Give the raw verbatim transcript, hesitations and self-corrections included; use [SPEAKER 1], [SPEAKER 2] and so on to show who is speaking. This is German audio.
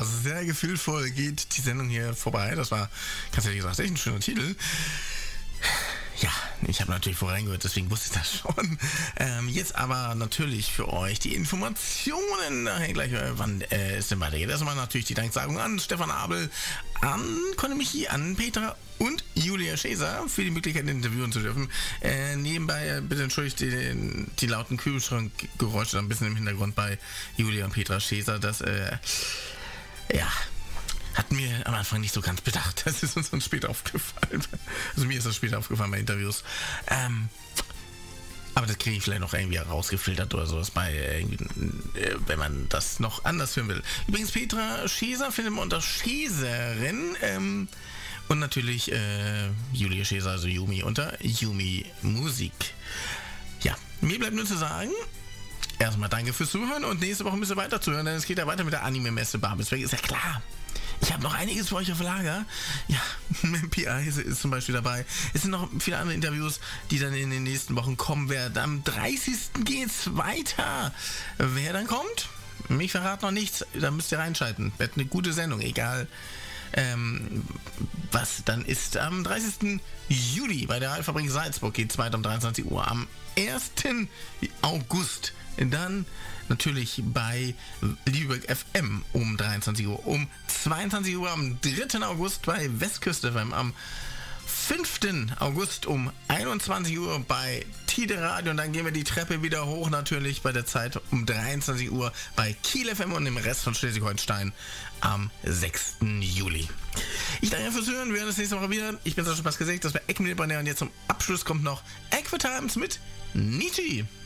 [SPEAKER 1] Ja, sehr gefühlvoll geht die Sendung hier vorbei. Das war, ganz ehrlich gesagt, echt ein schöner Titel. Ja, ich habe natürlich vorher reingehört, deswegen wusste ich das schon. Ähm, jetzt aber natürlich für euch die Informationen. Nachher gleich, äh, wann äh, es denn weitergeht. Erstmal natürlich die Danksagung an Stefan Abel, an Conny Michi, an Petra und Julia Schäser für die Möglichkeit, interviewen zu dürfen. Äh, nebenbei, äh, bitte entschuldigt die, die lauten Kühlschrankgeräusche ein bisschen im Hintergrund bei Julia und Petra Schäser. Das, äh, ja... hatten wir am Anfang nicht so ganz bedacht. Das ist uns dann später aufgefallen. Also mir ist das später aufgefallen bei Interviews. Ähm, aber das kriege ich vielleicht noch irgendwie rausgefiltert oder sowas bei, äh, wenn man das noch anders hören will. Übrigens, Petra Schäser findet man unter Schäserin. Ähm, und natürlich äh, Julia Schäser, also Yumi, unter Yumi Musik. Ja, mir bleibt nur zu sagen, erstmal danke fürs Zuhören und nächste Woche müsst ihr weiter zuhören, denn es geht ja weiter mit der Anime-Messe Babelsberg. Ist ja klar. Ich habe noch einiges für euch auf Lager. Ja, M P I ist zum Beispiel dabei. Es sind noch viele andere Interviews, die dann in den nächsten Wochen kommen werden. Am dreißigsten geht's weiter. Wer dann kommt? Ich verrate noch nichts. Da müsst ihr reinschalten. Wird eine gute Sendung, egal ähm, was dann ist. Am dreißigsten Juli bei der Alphabrik Salzburg geht es weiter um dreiundzwanzig Uhr. Am ersten August dann natürlich bei Lübeck F M um dreiundzwanzig Uhr. Um zweiundzwanzig Uhr am dritten August bei Westküste F M. Am fünften August um einundzwanzig Uhr bei Tide Radio. Und dann gehen wir die Treppe wieder hoch, natürlich bei der Zeit um dreiundzwanzig Uhr bei Kiel F M und im Rest von Schleswig-Holstein am sechsten Juli. Ich danke fürs Hören. Wir hören uns nächste Woche wieder. Ich bin Sascha Pascal, das war Eckmühle und jetzt zum Abschluss kommt noch Equitimes mit Nietzsche.